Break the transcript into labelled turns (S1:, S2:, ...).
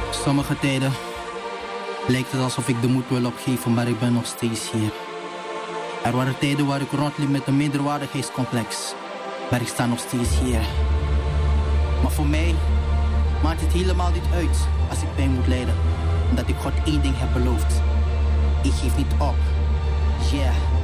S1: Sommige tijden lijkt het alsof ik de moed wil opgeven, maar ik ben nog steeds hier. Er waren tijden waar ik rondliep met een minderwaardigheidscomplex, maar ik sta nog steeds hier. Maar voor mij maakt het helemaal niet uit als ik pijn moet lijden, omdat ik God één ding heb beloofd. Ik geef niet op. Yeah.